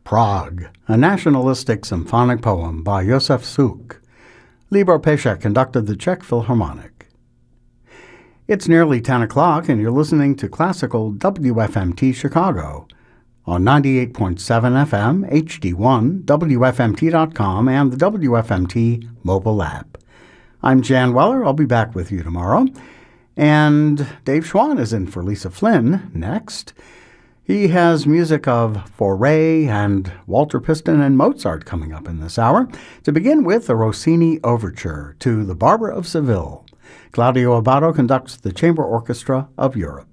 Prague, a nationalistic symphonic poem by Josef Suk. Libor Pešek conducted the Czech Philharmonic. It's nearly 10 o'clock, and you're listening to Classical WFMT Chicago on 98.7 FM, HD1, WFMT.com, and the WFMT mobile app. I'm Jan Weller. I'll be back with you tomorrow. And Dave Schwann is in for Lisa Flynn next. He has music of Fauré and Walter Piston and Mozart coming up in this hour. To begin with, a Rossini overture to The Barber of Seville. Claudio Abbado conducts the Chamber Orchestra of Europe.